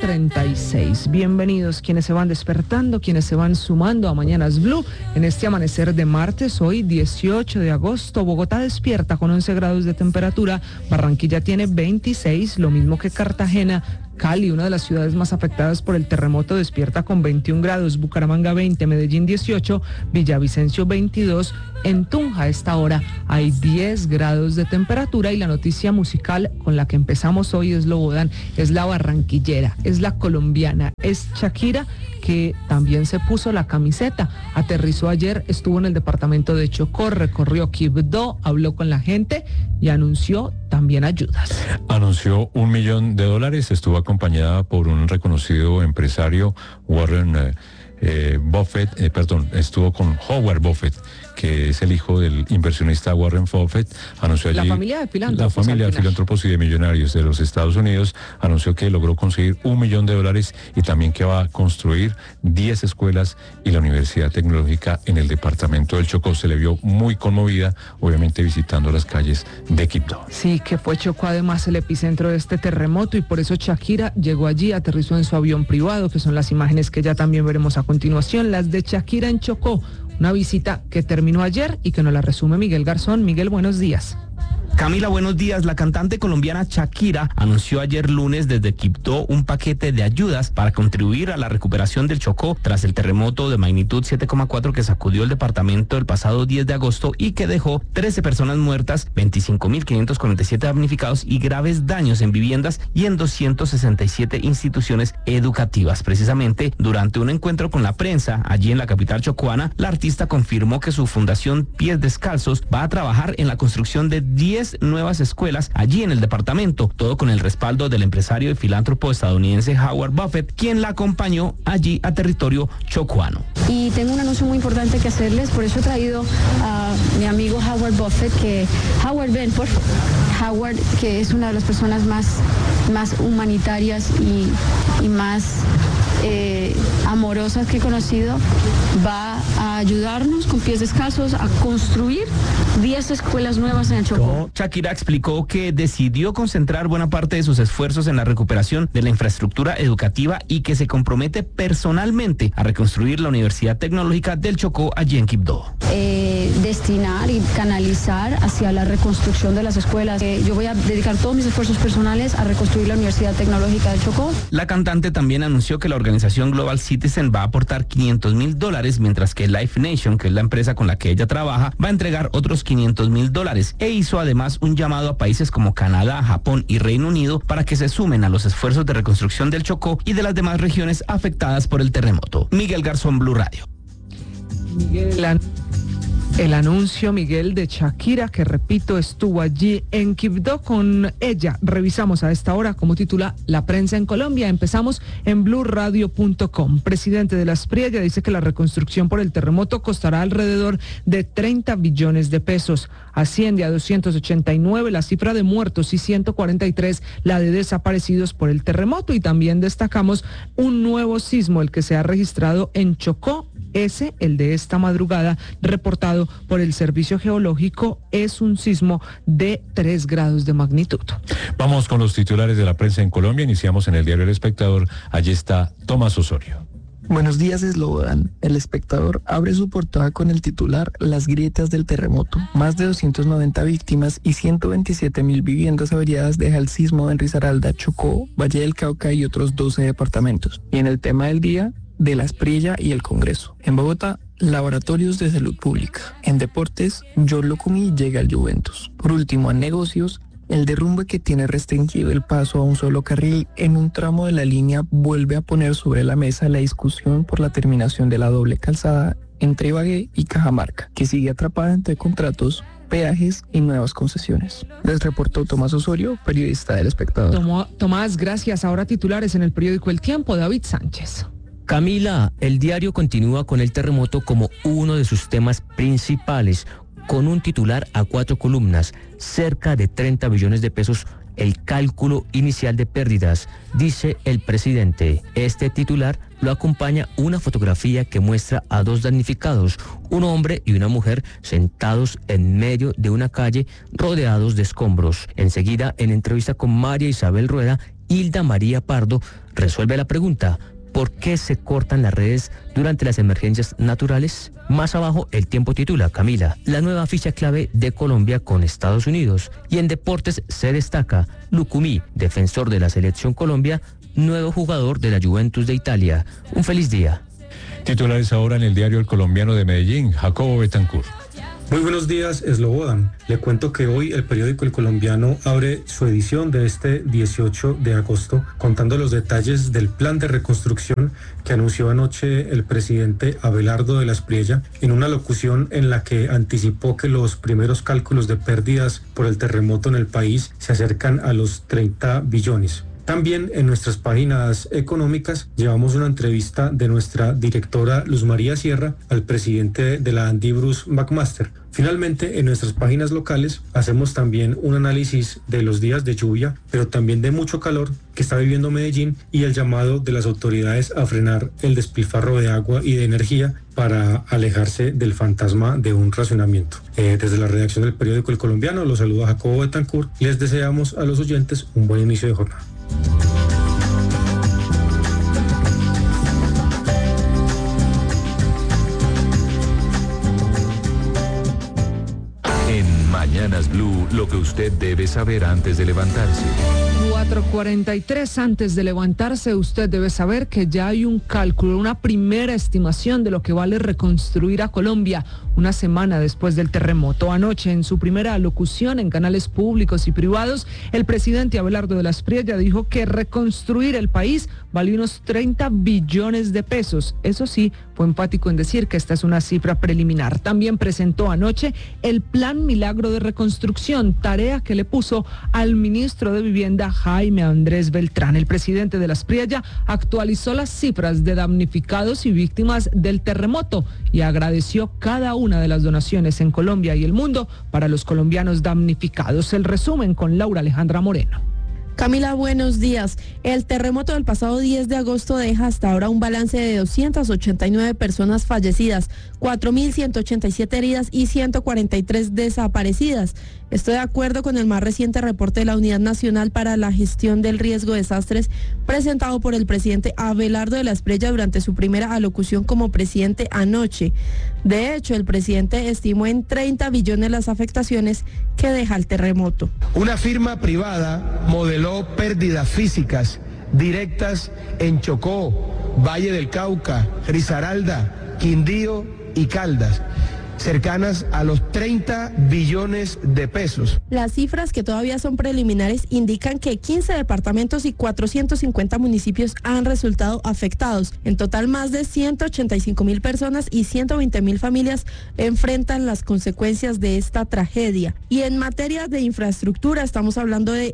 8:36. Bienvenidos quienes se van despertando, quienes se van sumando a Mañanas Blue en este amanecer de martes, hoy 18 de agosto. Bogotá despierta con 11 grados de temperatura, Barranquilla tiene 26, lo mismo que Cartagena. Cali, una de las ciudades más afectadas por el terremoto, despierta con 21 grados, Bucaramanga 20, Medellín 18, Villavicencio 22, en Tunja a esta hora hay 10 grados de temperatura y la noticia musical con la que empezamos hoy es Lobodan, es la barranquillera, es la colombiana, es Shakira, que también se puso la camiseta, aterrizó ayer, estuvo en el departamento de Chocó, recorrió Quibdó, habló con la gente y anunció también ayudas. Anunció $1 millón, estuvo acompañada por un reconocido empresario, Warren Buffett, estuvo con Howard Buffett, que es el hijo del inversionista Warren Buffett. Anunció allí, la familia de filántropos. La familia de filántropos y de millonarios de los Estados Unidos anunció que logró conseguir $1 millón y también que va a construir 10 escuelas y la Universidad Tecnológica en el departamento del Chocó. Se le vio muy conmovida, obviamente visitando las calles de Quibdó. Sí, que fue Chocó además el epicentro de este terremoto y por eso Shakira llegó allí, aterrizó en su avión privado, que son las imágenes que ya también veremos a continuación, las de Shakira en Chocó. Una visita que terminó ayer y que nos la resume Miguel Garzón. Miguel, buenos días. Camila, buenos días. La cantante colombiana Shakira anunció ayer lunes desde Quibdó un paquete de ayudas para contribuir a la recuperación del Chocó tras el terremoto de magnitud 7,4 que sacudió el departamento el pasado 10 de agosto y que dejó 13 personas muertas, 25.547 damnificados y graves daños en viviendas y en 267 instituciones educativas. Precisamente, durante un encuentro con la prensa allí en la capital chocoana, la artista confirmó que su fundación Pies Descalzos va a trabajar en la construcción de 10 nuevas escuelas allí en el departamento, todo con el respaldo del empresario y filántropo estadounidense Howard Buffett, quien la acompañó allí a territorio chocuano. Y tengo un anuncio muy importante que hacerles, por eso he traído a mi amigo Howard Buffett, que Howard, ven, por favor. Howard, que es una de las personas más humanitarias y más amorosas que he conocido, va a ayudarnos con Pies Descalzos a construir 10 escuelas nuevas en el Chocó. Shakira explicó que decidió concentrar buena parte de sus esfuerzos en la recuperación de la infraestructura educativa y que se compromete personalmente a reconstruir la Universidad Tecnológica del Chocó allí en Quibdó. Destinar y canalizar hacia la reconstrucción de las escuelas. Yo voy a dedicar todos mis esfuerzos personales a reconstruir la Universidad Tecnológica del Chocó. La cantante también anunció que la organización Global Citizen va a aportar $500,000, mientras que Life Nation, que es la empresa con la que ella trabaja, va a entregar otros $500,000 e hizo además un llamado a países como Canadá, Japón y Reino Unido para que se sumen a los esfuerzos de reconstrucción del Chocó y de las demás regiones afectadas por el terremoto. Miguel Garzón, Blue Radio. El anuncio, Miguel, de Shakira, que repito, estuvo allí en Quibdó con ella. Revisamos a esta hora cómo titula La Prensa en Colombia. Empezamos en blurradio.com. Presidente de la Aspriella dice que la reconstrucción por el terremoto costará alrededor de 30 billones de pesos. Asciende a 289 la cifra de muertos y 143 la de desaparecidos por el terremoto. Y también destacamos un nuevo sismo, el que se ha registrado en Chocó. El de esta madrugada, reportado por el Servicio Geológico, es un sismo de 3 grados de magnitud. Vamos con los titulares de la prensa en Colombia. Iniciamos en el diario El Espectador. Allí está Tomás Osorio. Buenos días, Slobodan. El Espectador abre su portada con el titular Las grietas del terremoto. Más de 290 víctimas y 127.000 viviendas averiadas deja el sismo en Risaralda, Chocó, Valle del Cauca y otros 12 departamentos. Y en el tema del día, de la Aspriella y el Congreso. En Bogotá, laboratorios de salud pública. En deportes, John Locumí llega al Juventus. Por último, en negocios, el derrumbe que tiene restringido el paso a un solo carril en un tramo de la línea vuelve a poner sobre la mesa la discusión por la terminación de la doble calzada entre Ibagué y Cajamarca, que sigue atrapada entre contratos, peajes y nuevas concesiones. Les reportó Tomás Osorio, periodista del Espectador. Tomás, gracias. Ahora titulares en el periódico El Tiempo, David Sánchez. Camila, el diario continúa con el terremoto como uno de sus temas principales, con un titular a 4 columnas, cerca de 30 billones de pesos, el cálculo inicial de pérdidas, dice el presidente. Este titular lo acompaña una fotografía que muestra a 2 damnificados, un hombre y una mujer sentados en medio de una calle rodeados de escombros. Enseguida, en entrevista con María Isabel Rueda, Hilda María Pardo resuelve la pregunta: ¿por qué se cortan las redes durante las emergencias naturales? Más abajo el Tiempo titula: Camila, la nueva ficha clave de Colombia con Estados Unidos. Y en deportes se destaca: Lucumí, defensor de la Selección Colombia, nuevo jugador de la Juventus de Italia. Un feliz día. Titulares ahora en el diario El Colombiano de Medellín, Jacobo Betancourt. Muy buenos días, Slobodan. Le cuento que hoy el periódico El Colombiano abre su edición de este 18 de agosto contando los detalles del plan de reconstrucción que anunció anoche el presidente Abelardo de la Espriella en una locución en la que anticipó que los primeros cálculos de pérdidas por el terremoto en el país se acercan a los 30 billones. También en nuestras páginas económicas llevamos una entrevista de nuestra directora Luz María Sierra al presidente de la Andy Bruce McMaster. Finalmente, en nuestras páginas locales hacemos también un análisis de los días de lluvia, pero también de mucho calor que está viviendo Medellín y el llamado de las autoridades a frenar el despilfarro de agua y de energía para alejarse del fantasma de un racionamiento. Desde la redacción del periódico El Colombiano los saluda Jacobo Betancourt y les deseamos a los oyentes un buen inicio de jornada. En Mañanas Blue, lo que usted debe saber antes de levantarse. 4:43 antes de levantarse, usted debe saber que ya hay un cálculo, una primera estimación de lo que vale reconstruir a Colombia una semana después del terremoto. Anoche, en su primera alocución en canales públicos y privados, el presidente Abelardo de la Espriella dijo que reconstruir el país vale unos 30 billones de pesos. Eso sí, fue enfático en decir que esta es una cifra preliminar. También presentó anoche el Plan Milagro de Reconstrucción, tarea que le puso al ministro de Vivienda, Jaime Andrés Beltrán. El presidente de la Espriella actualizó las cifras de damnificados y víctimas del terremoto y agradeció cada una de las donaciones en Colombia y el mundo para los colombianos damnificados. El resumen con Laura Alejandra Moreno. Camila, buenos días. El terremoto del pasado 10 de agosto deja hasta ahora un balance de 289 personas fallecidas, 4.187 heridas y 143 desaparecidas. Estoy de acuerdo con el más reciente reporte de la Unidad Nacional para la Gestión del Riesgo de Desastres presentado por el presidente Abelardo de la Espriella durante su primera alocución como presidente anoche. De hecho, el presidente estimó en 30 billones las afectaciones que deja el terremoto. Una firma privada modeló pérdidas físicas directas en Chocó, Valle del Cauca, Risaralda, Quindío y Caldas, cercanas a los 30 billones de pesos. Las cifras, que todavía son preliminares, indican que 15 departamentos y 450 municipios han resultado afectados. En total, más de 185.000 personas y 120.000 familias enfrentan las consecuencias de esta tragedia. Y en materia de infraestructura, estamos hablando de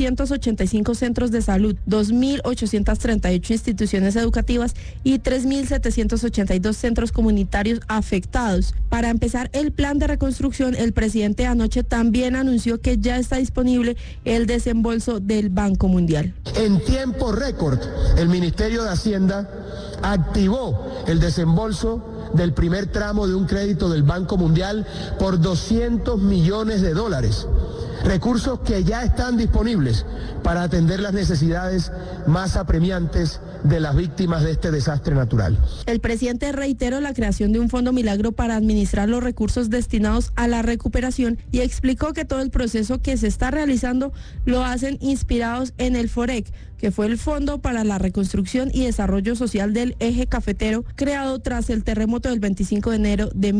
285 centros de salud, 2.838 instituciones educativas y 3.782 centros comunitarios afectados. Para empezar el plan de reconstrucción, el presidente anoche también anunció que ya está disponible el desembolso del Banco Mundial. En tiempo récord, el Ministerio de Hacienda activó el desembolso del primer tramo de un crédito del Banco Mundial por $200 millones. Recursos que ya están disponibles para atender las necesidades más apremiantes de las víctimas de este desastre natural. El presidente reiteró la creación de un fondo milagro para administrar los recursos destinados a la recuperación y explicó que todo el proceso que se está realizando lo hacen inspirados en el FOREC, que fue el Fondo para la Reconstrucción y Desarrollo Social del Eje Cafetero, creado tras el terremoto del 25 de enero de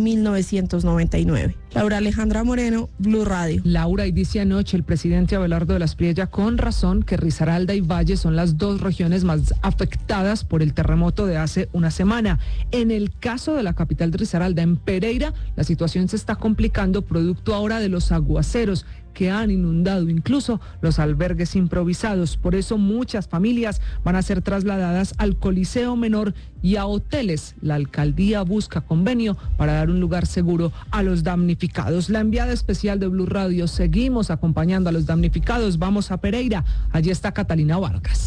1999. Laura Alejandra Moreno, Blue Radio. Laura, y dice anoche el presidente Abelardo de la Espriella con razón que Risaralda y Valle son las dos regiones más afectadas por el terremoto de hace una semana. En el caso de la capital de Risaralda, en Pereira, la situación se está complicando producto ahora de los aguaceros que han inundado incluso los albergues improvisados. Por eso muchas familias van a ser trasladadas al Coliseo Menor y a hoteles. La alcaldía busca convenio para dar un lugar seguro a los damnificados. La enviada especial de Blue Radio, seguimos acompañando a los damnificados. Vamos a Pereira, allí está Catalina Vargas.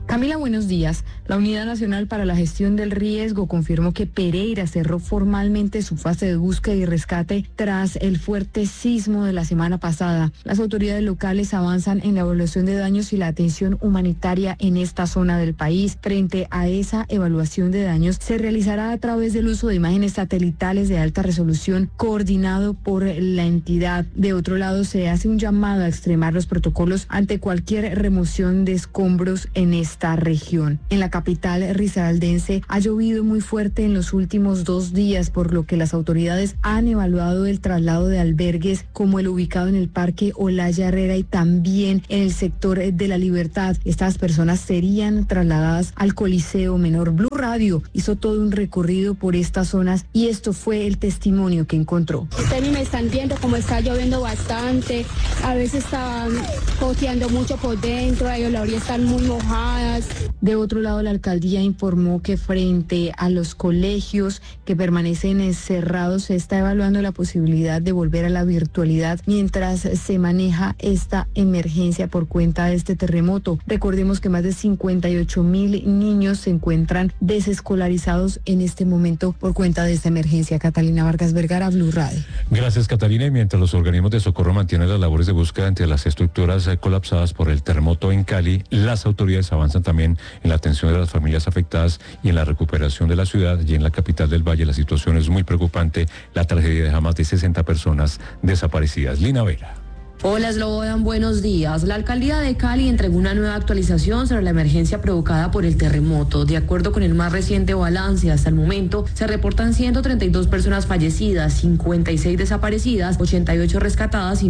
Camila, buenos días. La Unidad Nacional para la Gestión del Riesgo confirmó que Pereira cerró formalmente su fase de búsqueda y rescate tras el fuerte sismo de la semana pasada. Las autoridades locales avanzan en la evaluación de daños y la atención humanitaria en esta zona del país. Frente a esa evaluación de daños, se realizará a través del uso de imágenes satelitales de alta resolución coordinado por la entidad. De otro lado, se hace un llamado a extremar los protocolos ante cualquier remoción de escombros en esta región. En la capital risaraldense ha llovido muy fuerte en los últimos 2 días, por lo que las autoridades han evaluado el traslado de albergues como el ubicado en el Parque Olaya Herrera y también en el sector de La Libertad. Estas personas serían trasladadas al Coliseo Menor. Blue Radio hizo todo un recorrido por estas zonas y esto fue el testimonio que encontró. Ustedes me están viendo como está lloviendo bastante, a veces están goteando mucho por dentro, ellos la orilla están muy mojadas. De otro lado, la alcaldía informó que frente a los colegios que permanecen cerrados se está evaluando la posibilidad de volver a la virtualidad mientras se maneja esta emergencia por cuenta de este terremoto. Recordemos que más de 58,000 niños se encuentran desescolarizados en este momento por cuenta de esta emergencia. Catalina Vargas Vergara, Blue Radio. Gracias, Catalina. Y mientras los organismos de socorro mantienen las labores de búsqueda entre las estructuras colapsadas por el terremoto en Cali, las autoridades avanzan también en la atención de las familias afectadas y en la recuperación de la ciudad. Y en la capital del Valle la situación es muy preocupante. La tragedia deja más de 60 personas desaparecidas. Lina Vera. Hola, Slobodan, buenos días. La alcaldía de Cali entregó una nueva actualización sobre la emergencia provocada por el terremoto. De acuerdo con el más reciente balance, hasta el momento se reportan 132 personas fallecidas, 56 desaparecidas, 88 rescatadas y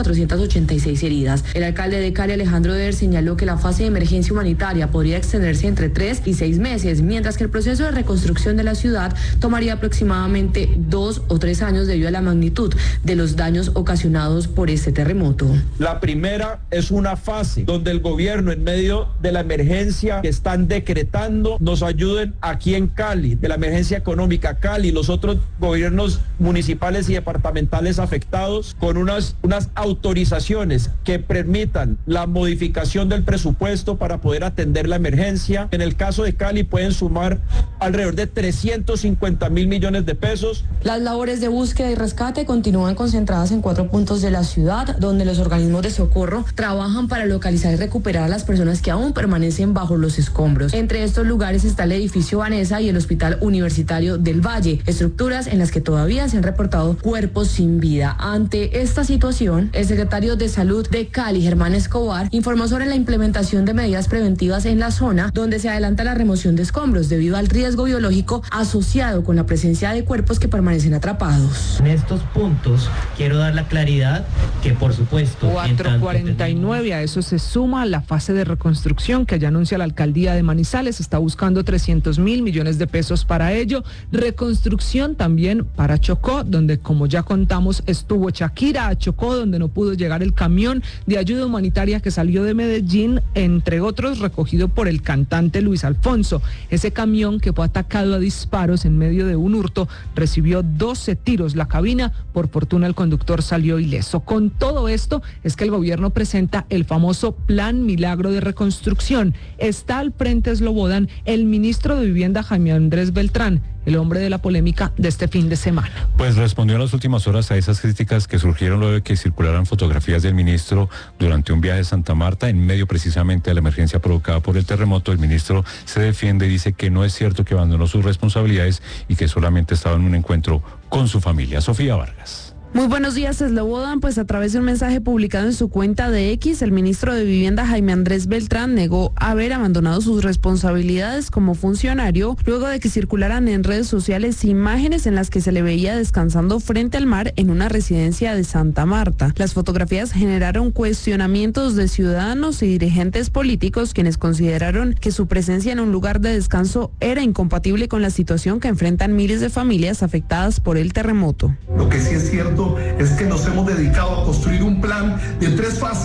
1.486 heridas. El alcalde de Cali, Alejandro Der, señaló que la fase de emergencia humanitaria podría extenderse entre 3 y 6 meses, mientras que el proceso de reconstrucción de la ciudad tomaría aproximadamente 2 o 3 años debido a la magnitud de los daños ocasionados por este terremoto. La primera es una fase donde el gobierno, en medio de la emergencia que están decretando, nos ayuden aquí en Cali, de la emergencia económica. Cali, los otros gobiernos municipales y departamentales afectados, con unas autorizaciones que permitan la modificación del presupuesto para poder atender la emergencia. En el caso de Cali pueden sumar alrededor de 350.000 millones de pesos. Las labores de búsqueda y rescate continúan concentradas en 4 puntos de la ciudad, donde los organismos de socorro trabajan para localizar y recuperar a las personas que aún permanecen bajo los escombros. Entre estos lugares está el edificio Vanessa y el Hospital Universitario del Valle, estructuras en las que todavía se han reportado cuerpos sin vida. Ante esta situación, el secretario de Salud de Cali, Germán Escobar, informó sobre la implementación de medidas preventivas en la zona, donde se adelanta la remoción de escombros debido al riesgo biológico asociado con la presencia de cuerpos que permanecen atrapados. En estos puntos quiero dar la claridad que, por supuesto, 449, a eso se suma la fase de reconstrucción que ya anuncia la alcaldía de Manizales, está buscando 300.000 millones de pesos para ello. Reconstrucción también para Chocó, donde, como ya contamos, estuvo Shakira. A Chocó, donde no pudo llegar el camión de ayuda humanitaria que salió de Medellín, entre otros recogido por el cantante Luis Alfonso. Ese camión, que fue atacado a disparos en medio de un hurto, recibió 12 tiros. La cabina, por fortuna, el conductor salió ileso. Con todo esto es que el gobierno presenta el famoso Plan Milagro de Reconstrucción. Está al frente, Slobodan, el ministro de Vivienda, Jaime Andrés Beltrán, el hombre de la polémica de este fin de semana. Pues respondió en las últimas horas a esas críticas que surgieron luego de que circularan fotografías del ministro durante un viaje a Santa Marta, en medio precisamente de la emergencia provocada por el terremoto. El ministro se defiende y dice que no es cierto que abandonó sus responsabilidades y que solamente estaba en un encuentro con su familia. Sofía Vargas. Muy buenos días, Slobodan. Pues a través de un mensaje publicado en su cuenta de X, el ministro de Vivienda, Jaime Andrés Beltrán, negó haber abandonado sus responsabilidades como funcionario luego de que circularan en redes sociales imágenes en las que se le veía descansando frente al mar en una residencia de Santa Marta. Las fotografías generaron cuestionamientos de ciudadanos y dirigentes políticos, quienes consideraron que su presencia en un lugar de descanso era incompatible con la situación que enfrentan miles de familias afectadas por el terremoto. Lo que sí es cierto es que nos hemos dedicado a construir un plan de 3 fases.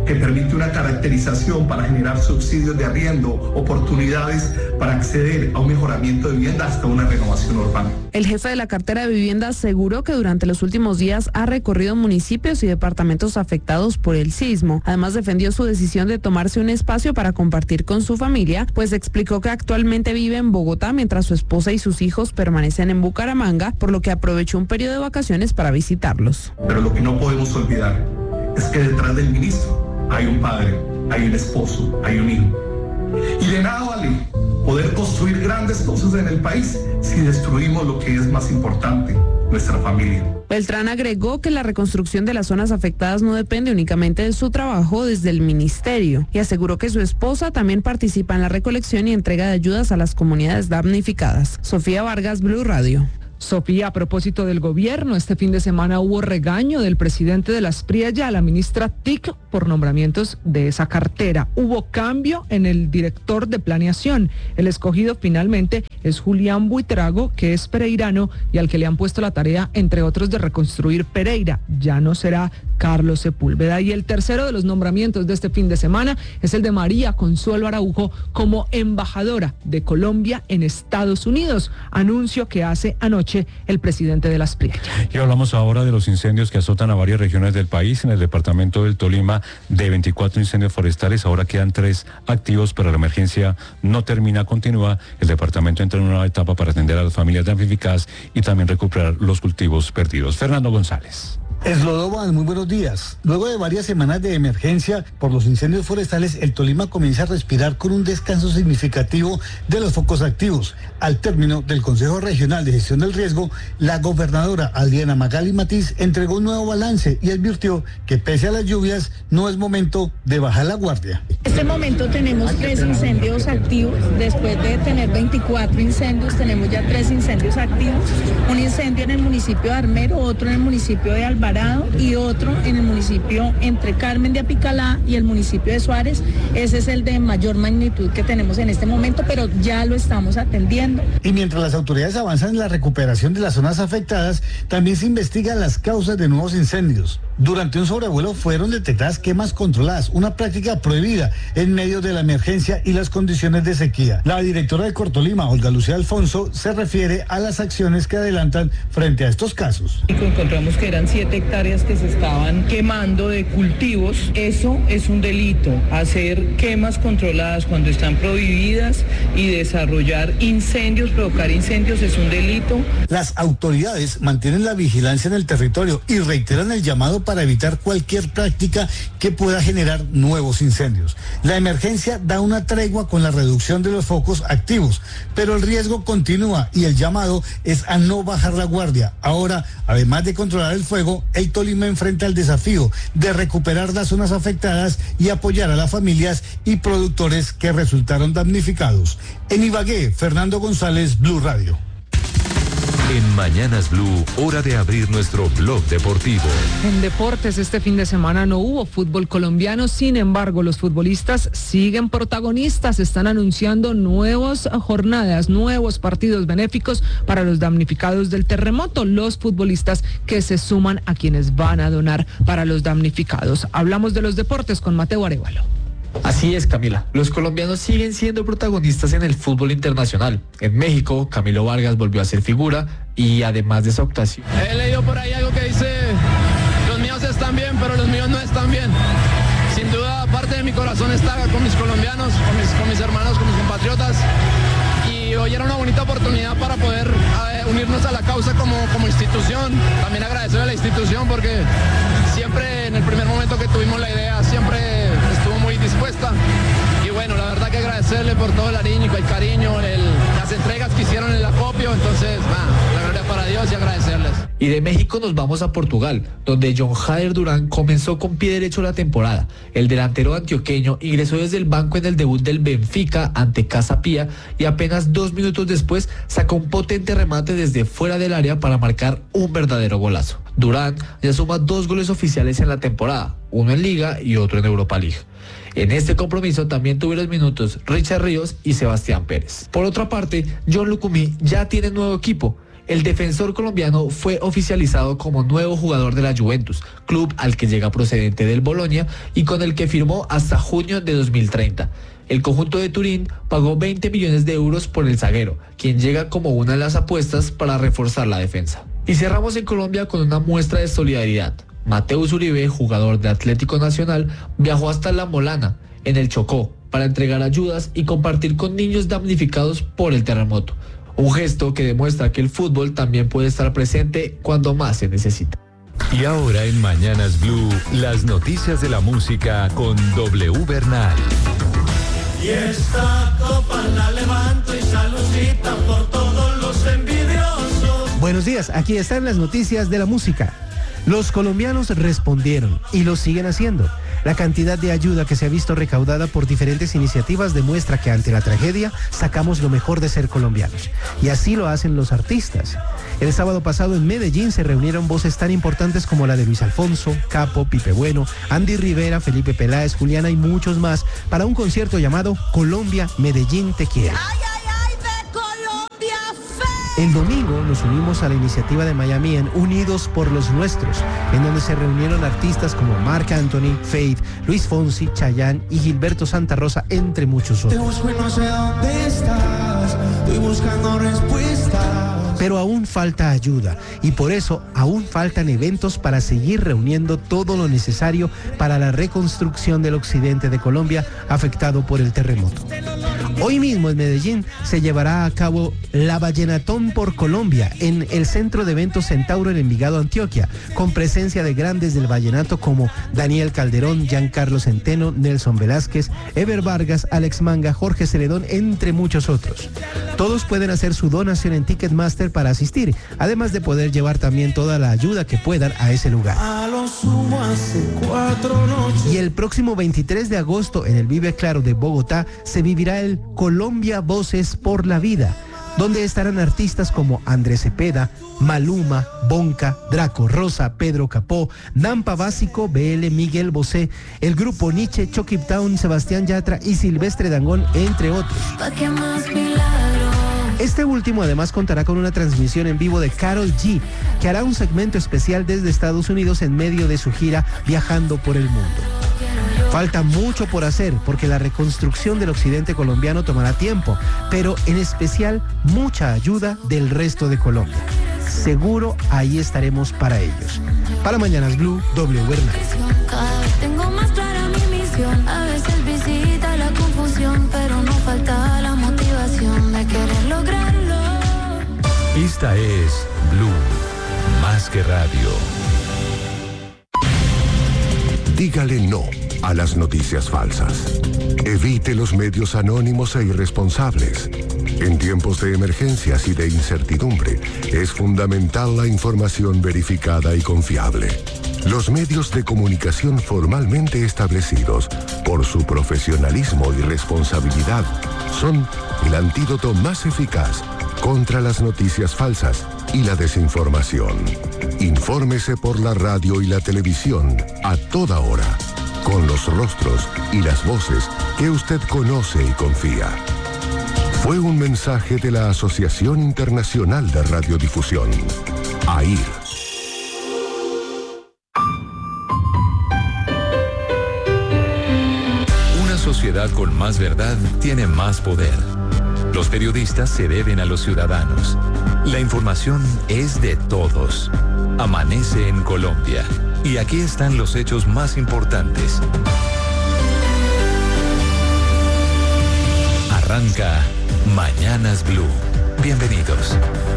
que permite una caracterización para generar subsidios de arriendo, oportunidades para acceder a un mejoramiento de vivienda hasta una renovación urbana. El jefe de la cartera de vivienda aseguró que durante los últimos días ha recorrido municipios y departamentos afectados por el sismo. Además, defendió su decisión de tomarse un espacio para compartir con su familia, pues explicó que actualmente vive en Bogotá mientras su esposa y sus hijos permanecen en Bucaramanga, por lo que aprovechó un periodo de vacaciones para visitarlos. Pero lo que no podemos olvidar es que detrás del ministro hay un padre, hay un esposo, hay un hijo. Y de nada vale poder construir grandes cosas en el país si destruimos lo que es más importante, nuestra familia. Beltrán agregó que la reconstrucción de las zonas afectadas no depende únicamente de su trabajo desde el ministerio y aseguró que su esposa también participa en la recolección y entrega de ayudas a las comunidades damnificadas. Sofía Vargas, Blue Radio. Sofía, a propósito del gobierno, este fin de semana hubo regaño del presidente de la Aspriella a la ministra TIC por nombramientos de esa cartera. Hubo cambio en el director de planeación. El escogido finalmente es Julián Buitrago, que es pereirano y al que le han puesto la tarea, entre otros, de reconstruir Pereira. Ya no será Carlos Sepúlveda. Y el tercero de los nombramientos de este fin de semana es el de María Consuelo Araujo como embajadora de Colombia en Estados Unidos. Anuncio que hace anoche el presidente de la Aspriella. Y hablamos ahora de los incendios que azotan a varias regiones del país. En el departamento del Tolima, de 24 incendios forestales, ahora quedan 3 activos, pero la emergencia no termina, continúa. El departamento entra en una nueva etapa para atender a las familias damnificadas y también recuperar los cultivos perdidos. Fernando González. Eslodoban, muy buenos días. Luego de varias semanas de emergencia por los incendios forestales, el Tolima comienza a respirar con un descanso significativo de los focos activos. Al término del Consejo Regional de Gestión del Riesgo, la gobernadora Adriana Magali Matiz entregó un nuevo balance y advirtió que pese a las lluvias no es momento de bajar la guardia. En este momento tenemos 3 incendios activos. Después de tener 24 incendios, tenemos ya 3 incendios activos. Un incendio en el municipio de Armero, otro en el municipio de Alvarado y otro en el municipio entre Carmen de Apicalá y el municipio de Suárez. Ese es el de mayor magnitud que tenemos en este momento, pero ya lo estamos atendiendo. Y mientras las autoridades avanzan en la recuperación de las zonas afectadas, también se investigan las causas de nuevos incendios. Durante un sobrevuelo fueron detectadas quemas controladas, una práctica prohibida en medio de la emergencia y las condiciones de sequía. La directora de Cortolima, Olga Lucía Alfonso, se refiere a las acciones que adelantan frente a estos casos. Encontramos que eran 7 hectáreas que se estaban quemando de cultivos. Eso es un delito, hacer quemas controladas cuando están prohibidas y desarrollar incendios, provocar incendios es un delito. Las autoridades mantienen la vigilancia en el territorio y reiteran el llamado para evitar cualquier práctica que pueda generar nuevos incendios. La emergencia da una tregua con la reducción de los focos activos, pero el riesgo continúa y el llamado es a no bajar la guardia. Ahora, además de controlar el fuego, el Tolima enfrenta el desafío de recuperar las zonas afectadas y apoyar a las familias y productores que resultaron damnificados. En Ibagué, Fernando González, Blue Radio. En Mañanas Blue, hora de abrir nuestro blog deportivo. En deportes este fin de semana no hubo fútbol colombiano, sin embargo los futbolistas siguen protagonistas, están anunciando nuevas jornadas, nuevos partidos benéficos para los damnificados del terremoto, los futbolistas que se suman a quienes van a donar para los damnificados. Hablamos de los deportes con Mateo Arevalo. Así es, Camila. Los colombianos siguen siendo protagonistas en el fútbol internacional. En México, Camilo Vargas volvió a ser figura y además de su actuación. He leído por ahí algo que dice, los míos están bien, pero los míos no están bien. Sin duda, parte de mi corazón está con mis colombianos, con mis hermanos, con mis compatriotas. Y hoy era una bonita oportunidad para poder unirnos a la causa como institución. También agradecer a la institución porque siempre en el primer momento que tuvimos la idea, siempre estuvo muy dispuesta. Y bueno, la verdad que agradecerle por todo el cariño, las entregas que hicieron en el acopio. Entonces, la gloria para Dios y agradecerles. Y de México nos vamos a Portugal, donde John Jader Durán comenzó con pie derecho la temporada. El delantero antioqueño ingresó desde el banco en el debut del Benfica ante Casa Pía y apenas 2 minutos después sacó un potente remate desde fuera del área para marcar un verdadero golazo. Durán ya suma 2 goles oficiales en la temporada, uno en Liga y otro en Europa League. En este compromiso también tuvieron minutos Richard Ríos y Sebastián Pérez. Por otra parte, John Lucumí ya tiene nuevo equipo. el defensor colombiano fue oficializado como nuevo jugador de la Juventus, club al que llega procedente del Bolonia y con el que firmó hasta junio de 2030. El conjunto de Turín pagó 20 millones de euros por el zaguero, quien llega como una de las apuestas para reforzar la defensa. Y cerramos en Colombia con una muestra de solidaridad. Mateus Uribe, jugador de Atlético Nacional, viajó hasta La Molana, en el Chocó, para entregar ayudas y compartir con niños damnificados por el terremoto. Un gesto que demuestra que el fútbol también puede estar presente cuando más se necesita. Y ahora en Mañanas Blue, las noticias de la música con W Bernal. Y esta copa la levanto y saludita por todos los envidiosos. Buenos días, aquí están las noticias de la música. Los colombianos respondieron y lo siguen haciendo. La cantidad de ayuda que se ha visto recaudada por diferentes iniciativas demuestra que ante la tragedia sacamos lo mejor de ser colombianos. Y así lo hacen los artistas. El sábado pasado en Medellín se reunieron voces tan importantes como la de Luis Alfonso, Capo, Pipe Bueno, Andy Rivera, Felipe Peláez, Juliana y muchos más para un concierto llamado Colombia, Medellín, te quiero. El domingo nos unimos a la iniciativa de Miami en Unidos por los Nuestros, en donde se reunieron artistas como Marc Anthony, Faith, Luis Fonsi, Chayanne y Gilberto Santa Rosa, entre muchos otros. Te busco y no sé dónde estás, estoy buscando respuestas. Pero aún falta ayuda y por eso aún faltan eventos para seguir reuniendo todo lo necesario para la reconstrucción del occidente de Colombia afectado por el terremoto. Hoy mismo en Medellín se llevará a cabo la Vallenatón por Colombia en el Centro de Eventos Centauro en Envigado, Antioquia, con presencia de grandes del vallenato como Daniel Calderón, Giancarlo Centeno, Nelson Velázquez, Ever Vargas, Alex Manga, Jorge Celedón, entre muchos otros. Todos pueden hacer su donación en Ticketmaster para asistir, además de poder llevar también toda la ayuda que puedan a ese lugar. Y el próximo 23 de agosto en el Vive Claro de Bogotá se vivirá el Colombia Voces por la Vida, donde estarán artistas como Andrés Cepeda, Maluma, Bonca, Draco Rosa, Pedro Capó, Nampa Básico, BL, Miguel Bosé, el grupo Nietzsche, Chucky Town, Sebastián Yatra y Silvestre Dangond, entre otros. Este último además contará con una transmisión en vivo de Karol G, que hará un segmento especial desde Estados Unidos en medio de su gira Viajando por el Mundo. Falta mucho por hacer porque la reconstrucción del occidente colombiano tomará tiempo, pero en especial mucha ayuda del resto de Colombia. Seguro ahí estaremos para ellos. Para Mañanas Blue, W Bernal. Tengo más clara mi misión, a veces visita la confusión, pero no falta la motivación de querer lograrlo. Esta es Blue, más que radio. Dígale no a las noticias falsas. Evite los medios anónimos e irresponsables. En tiempos de emergencias y de incertidumbre, es fundamental la información verificada y confiable. Los medios de comunicación formalmente establecidos, por su profesionalismo y responsabilidad, son el antídoto más eficaz contra las noticias falsas y la desinformación. Infórmese por la radio y la televisión a toda hora, con los rostros y las voces que usted conoce y confía. Fue un mensaje de la Asociación Internacional de Radiodifusión, AIR. Una sociedad con más verdad tiene más poder. Los periodistas se deben a los ciudadanos. La información es de todos. Amanece en Colombia. Y aquí están los hechos más importantes. Arranca Mañanas Blue. Bienvenidos.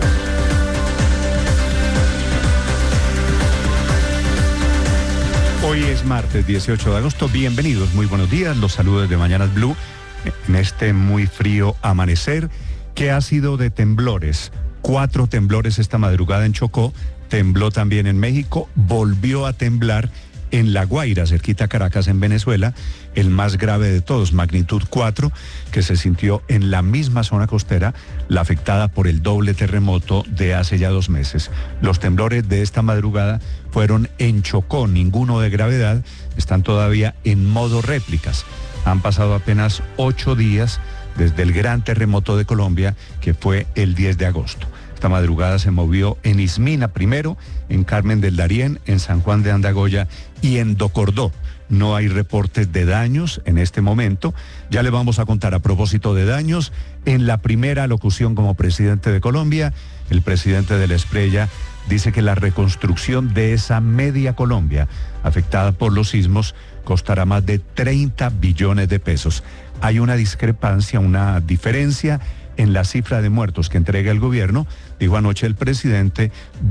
Hoy es martes 18 de agosto. Bienvenidos, muy buenos días. Los saludos de Mañanas Blue en este muy frío amanecer que ha sido de temblores. 4 temblores esta madrugada en Chocó. Tembló también en México, volvió a temblar en La Guaira, cerquita a Caracas, en Venezuela, el más grave de todos, magnitud 4, que se sintió en la misma zona costera, la afectada por el doble terremoto de hace ya 2 meses. Los temblores de esta madrugada fueron en Chocó, ninguno de gravedad, están todavía en modo réplicas. Han pasado apenas 8 días desde el gran terremoto de Colombia, que fue el 10 de agosto. Esta madrugada se movió en Ismina primero, en Carmen del Darién, en San Juan de Andagoya y en Docordó. No hay reportes de daños en este momento. Ya le vamos a contar a propósito de daños. En la primera locución como presidente de Colombia, el presidente de la Espriella dice que la reconstrucción de esa media Colombia afectada por los sismos costará más de 30 billones de pesos. Hay una discrepancia, una diferencia en la cifra de muertos que entrega el gobierno. Dijo anoche el presidente,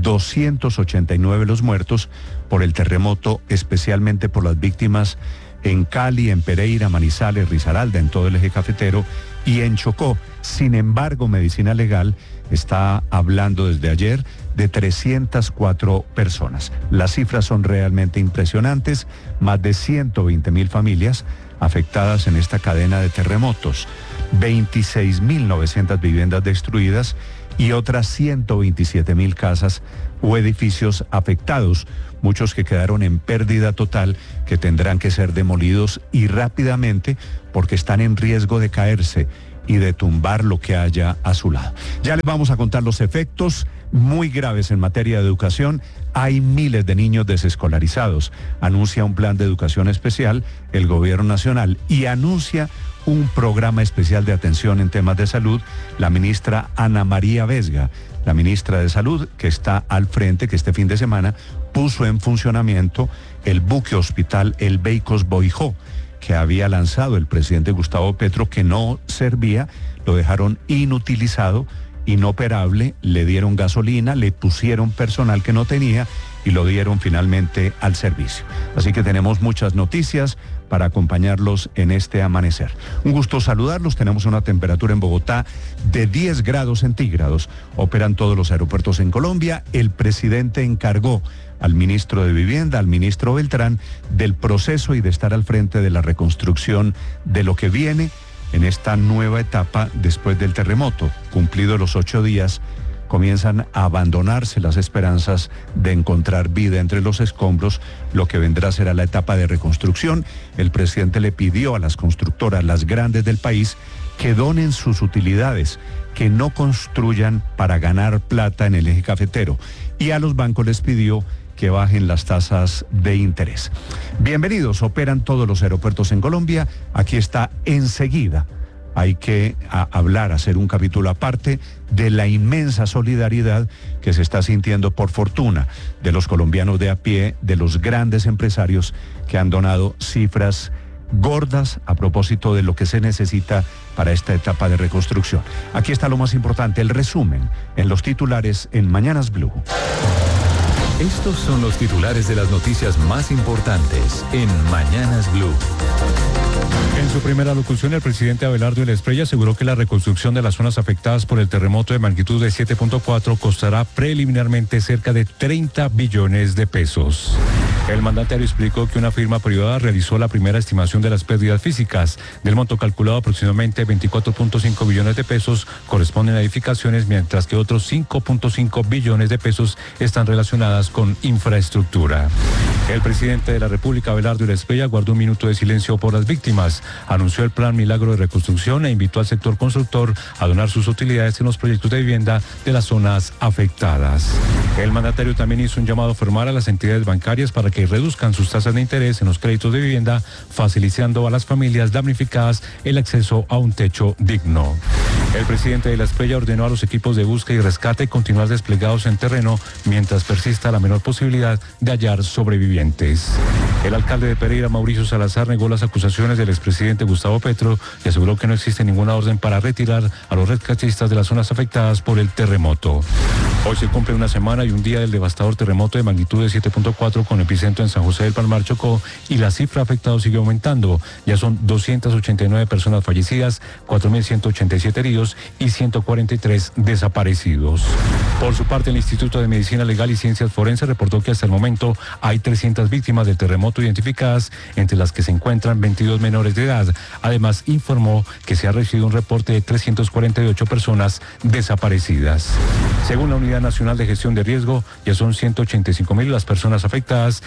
289 los muertos por el terremoto, especialmente por las víctimas en Cali, en Pereira, Manizales, Risaralda, en todo el eje cafetero y en Chocó. Sin embargo, Medicina Legal está hablando desde ayer de 304 personas. Las cifras son realmente impresionantes, más de 120.000 familias afectadas en esta cadena de terremotos, 26.900 viviendas destruidas y otras 127.000 casas o edificios afectados, muchos que quedaron en pérdida total, que tendrán que ser demolidos y rápidamente porque están en riesgo de caerse y de tumbar lo que haya a su lado. Ya les vamos a contar los efectos muy graves en materia de educación. Hay miles de niños desescolarizados. Anuncia un plan de educación especial el gobierno nacional y anuncia un programa especial de atención en temas de salud la ministra Ana María Vesga, la ministra de Salud, que está al frente, que este fin de semana puso en funcionamiento el buque hospital El Beicos Boijó, que había lanzado el presidente Gustavo Petro, que no servía, lo dejaron inutilizado, inoperable, le dieron gasolina, le pusieron personal que no tenía y lo dieron finalmente al servicio. Así que tenemos muchas noticias para acompañarlos en este amanecer. Un gusto saludarlos. Tenemos una temperatura en Bogotá de 10 grados centígrados. Operan todos los aeropuertos en Colombia. El presidente encargó al ministro de Vivienda, al ministro Beltrán, del proceso y de estar al frente de la reconstrucción de lo que viene en esta nueva etapa después del terremoto. Cumplidos los 8 días, comienzan a abandonarse las esperanzas de encontrar vida entre los escombros. Lo que vendrá será la etapa de reconstrucción. El presidente le pidió a las constructoras, las grandes del país, que donen sus utilidades, que no construyan para ganar plata en el eje cafetero. Y a los bancos les pidió que bajen las tasas de interés. Bienvenidos, operan todos los aeropuertos en Colombia. Aquí está enseguida. Hay que hablar, hacer un capítulo aparte de la inmensa solidaridad que se está sintiendo, por fortuna, de los colombianos de a pie, de los grandes empresarios que han donado cifras gordas a propósito de lo que se necesita para esta etapa de reconstrucción. Aquí está lo más importante, el resumen en los titulares en Mañanas Blue. Estos son los titulares de las noticias más importantes en Mañanas Blue. En su primera locución, el presidente Abelardo de la Espriella aseguró que la reconstrucción de las zonas afectadas por el terremoto de magnitud de 7.4 costará preliminarmente cerca de 30 billones de pesos. El mandatario explicó que una firma privada realizó la primera estimación de las pérdidas físicas. Del monto calculado, aproximadamente 24.5 billones de pesos corresponden a edificaciones, mientras que otros 5.5 billones de pesos están relacionadas con infraestructura. El presidente de la República, Abelardo de la Espriella, guardó un minuto de silencio por las víctimas. Anunció el plan Milagro de Reconstrucción e invitó al sector constructor a donar sus utilidades en los proyectos de vivienda de las zonas afectadas. El mandatario también hizo un llamado formal a las entidades bancarias para que reduzcan sus tasas de interés en los créditos de vivienda, facilitando a las familias damnificadas el acceso a un techo digno. El presidente de la Espriella ordenó a los equipos de búsqueda y rescate continuar desplegados en terreno mientras persista la menor posibilidad de hallar sobrevivientes. El alcalde de Pereira, Mauricio Salazar, negó las acusaciones del expresidente Gustavo Petro y aseguró que no existe ninguna orden para retirar a los rescatistas de las zonas afectadas por el terremoto. Hoy se cumple una semana y un día del devastador terremoto de magnitud de 7.4 con epicentro en San José del Palmar, Chocó, y la cifra de afectados sigue aumentando. Ya son 289 personas fallecidas, 4.187 heridos y 143 desaparecidos. Por su parte, el Instituto de Medicina Legal y Ciencias Forenses reportó que hasta el momento hay 300 víctimas del terremoto identificadas, entre las que se encuentran 22 menores de edad. Además, informó que se ha recibido un reporte de 348 personas desaparecidas. Según la unidad Unidad Nacional de Gestión de Riesgo, ya son 185.000 las personas afectadas,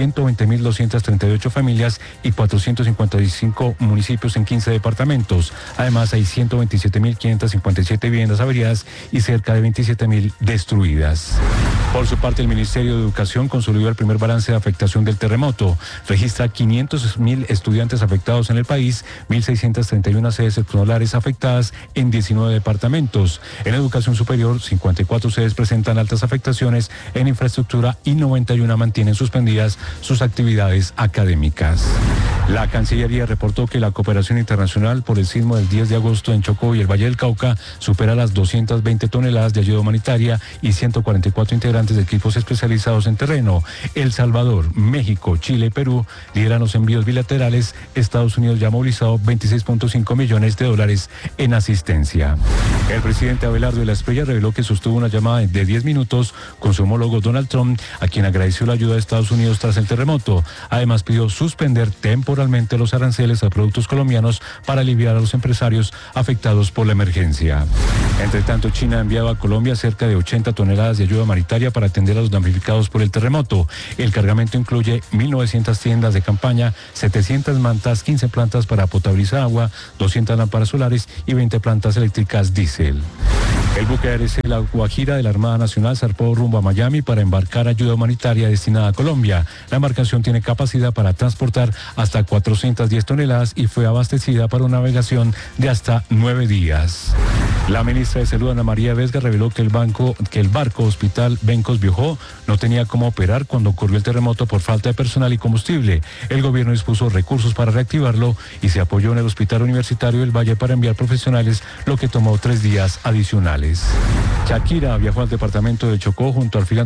120.238 familias y 455 municipios en 15 departamentos. Además, hay 127.557 viviendas averiadas y cerca de 27.000 destruidas. Por su parte, el Ministerio de Educación consolidó el primer balance de afectación del terremoto. Registra 500.000 estudiantes afectados en el país, 1.631 sedes escolares afectadas en 19 departamentos. En educación superior, 54 sedes presentan altas afectaciones en infraestructura y 91 mantienen suspendidas sus actividades académicas. La Cancillería reportó que la cooperación internacional por el sismo del 10 de agosto en Chocó y el Valle del Cauca supera las 220 toneladas de ayuda humanitaria y 144 integrantes de equipos especializados en terreno. El Salvador, México, Chile y Perú lideran los envíos bilaterales. Estados Unidos ya ha movilizado 26.5 millones de dólares en asistencia. El presidente Abelardo de la Espriella reveló que sostuvo una llamada de 10 minutos con su homólogo Donald Trump, a quien agradeció la ayuda de Estados Unidos tras el terremoto. Además, pidió suspender temporalmente los aranceles a productos colombianos para aliviar a los empresarios afectados por la emergencia. Entre tanto, China ha enviado a Colombia cerca de 80 toneladas de ayuda humanitaria para atender a los damnificados por el terremoto. El cargamento incluye 1.900 tiendas de campaña, 700 mantas, 15 plantas para potabilizar agua, 200 lámparas solares y 20 plantas eléctricas diésel. El buque ARC La Guajira de la Armada Nacional zarpó rumbo a Miami para embarcar ayuda humanitaria destinada a Colombia. La embarcación tiene capacidad para transportar hasta 410 toneladas y fue abastecida para una navegación de hasta 9 días. La ministra de Salud, Ana María Vesga, reveló que el barco Hospital Bencos Biojó no tenía cómo operar cuando ocurrió el terremoto por falta de personal y combustible. El gobierno dispuso recursos para reactivarlo y se apoyó en el Hospital Universitario del Valle para enviar profesionales, lo que tomó 3 días adicionales. Shakira viajó al departamento de Chocó junto al filántropo